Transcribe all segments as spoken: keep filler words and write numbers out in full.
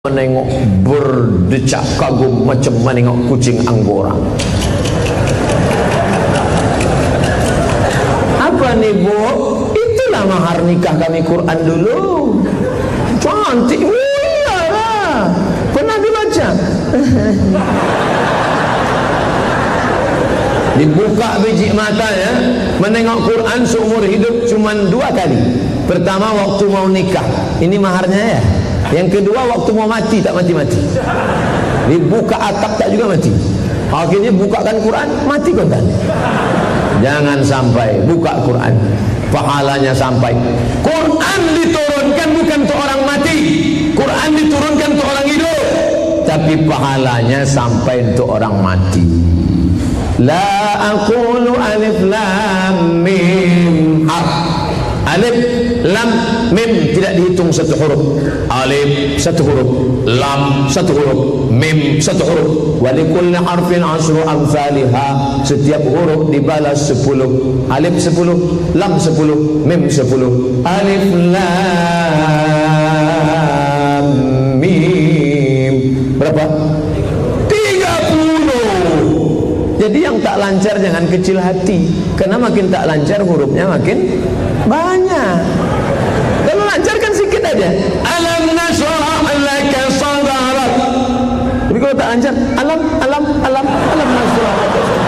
menengok berdecak kagum macam menengok kucing Anggora. Apa nih bu? Itulah mahar nikah kami Quran dulu. Cantik mulia lah. Pernah dibaca? Dibuka biji mata ya, menengok Quran seumur hidup cuma dua kali. Pertama waktu mau nikah, ini maharnya ya. Yang kedua waktu mau mati, tak mati-mati. Dibuka atap tak juga mati. Akhirnya bukakan Quran, mati kontan. Jangan sampai buka Quran, pahalanya sampai. Quran diturunkan bukan untuk orang mati, Quran diturunkan untuk orang hidup, tapi pahalanya sampai untuk orang mati. La aqulu alif lam mim harf. Alif, lam, mim tidak dihitung satu huruf. Alif satu huruf, lam satu huruf, mim satu huruf. Walikulli harfin asru amsalihha. Setiap huruf dibalas sepuluh. Alif sepuluh, lam sepuluh, mim sepuluh. Alif lam mim. Berapa? tiga puluh. Jadi yang tak lancar jangan kecil hati, karena makin tak lancar hurufnya makin banyak. Kalau lancar kan sikit aja. Alam nashrah laka sadrak. Tapi kalau tak lancar, alam, alam, alam, alam nashrah laka sadrak.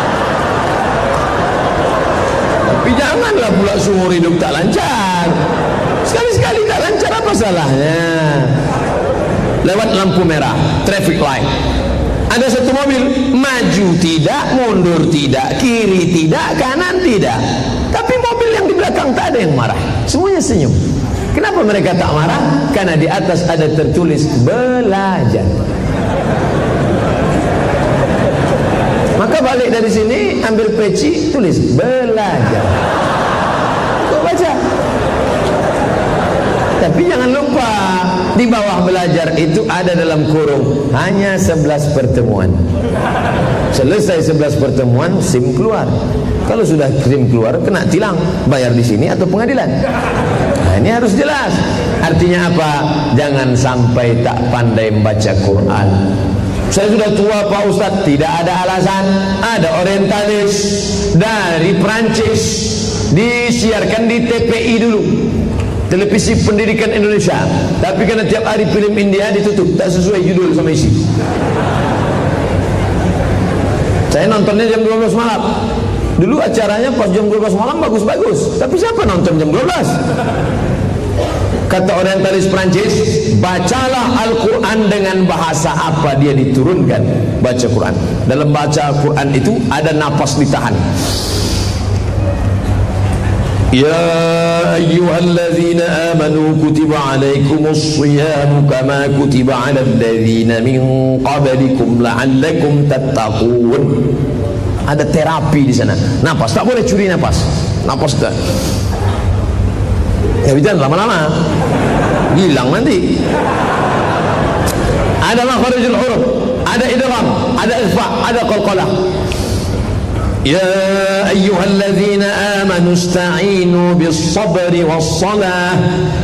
Tapi janganlah pula seumur hidup tak lancar. Sekali-sekali tak lancar, apa salahnya? Lewat lampu merah, traffic light. Ada satu mobil, maju tidak, mundur tidak, kiri tidak, kanan tidak. Tapi mobil yang di belakang tak ada yang marah, semuanya senyum. Kenapa mereka tak marah? Karena di atas ada tertulis belajar. Maka balik dari sini, ambil peci, tulis belajar. Kau baca. Tapi jangan lupa, di bawah belajar itu ada dalam kurung hanya sebelas pertemuan. Selesai sebelas pertemuan, SIM keluar. Kalau sudah SIM keluar, kena tilang, bayar di sini atau pengadilan. Nah, ini harus jelas. Artinya apa? Jangan sampai tak pandai membaca Quran. Saya sudah tua Pak Ustadz, tidak ada alasan. Ada orientalis dari Perancis, disiarkan di T P I dulu, Televisi Pendidikan Indonesia. Tapi karena tiap hari film India ditutup, tak sesuai judul sama isi. Saya nontonnya jam dua belas malam. Dulu acaranya pas jam dua belas malam bagus-bagus. Tapi siapa nonton jam dua belas? Kata orientalis Prancis, bacalah Al-Quran dengan bahasa apa dia diturunkan. Baca Quran. Dalam baca Quran itu ada napas ditahan. Ya ayyuhalladzina amanu kutiba alaikumus shiyamu kama kutiba alal ladzina min qablikum la'allakum tattaqun. Ada terapi di sana. Napas, tak boleh curi napas. Napas tak. Ya jangan lama-lama. Hilang nanti. Ada makharijul huruf, ada idgham, ada ikhfa, ada qalqalah. Ya ayyuhalladzina amanu ista'inu bis-sabri was-salah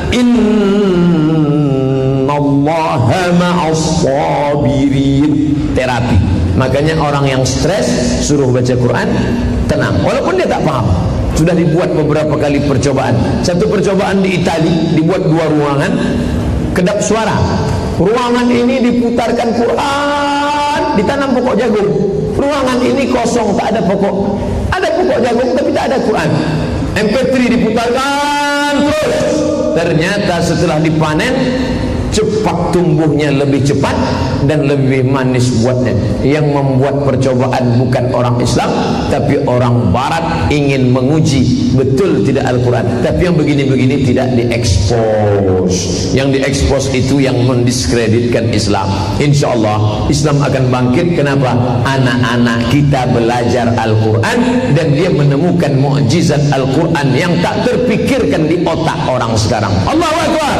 innallaha ma'as-sabirin. Terapi. Makanya orang yang stres suruh baca Quran, tenang. Walaupun dia tak paham. Sudah dibuat beberapa kali percobaan. Satu percobaan di Itali, dibuat dua ruangan, kedap suara. Ruangan ini diputarkan Quran, ditanam pokok jagung. Ruangan ini kosong, tak ada pokok. Ada pokok jagung tapi tak ada Quran. M P tiga diputarkan terus. Ternyata setelah dipanen, cepat tumbuhnya, lebih cepat dan lebih manis buatnya. Yang membuat percobaan bukan orang Islam, tapi orang Barat ingin menguji betul tidak Al-Quran. Tapi yang begini-begini tidak diekspos. Yang diekspos itu yang mendiskreditkan Islam. Insya Allah Islam akan bangkit. Kenapa? Anak-anak kita belajar Al-Quran dan dia menemukan mukjizat Al-Quran yang tak terpikirkan di otak orang sekarang. Allahu Akbar.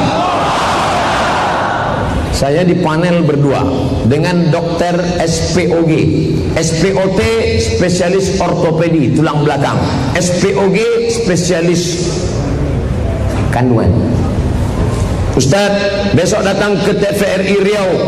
Saya di panel berdua dengan dokter S P O G, S P O T spesialis ortopedi tulang belakang, S P O G spesialis kandungan. Ustaz, besok datang ke T V R I Riau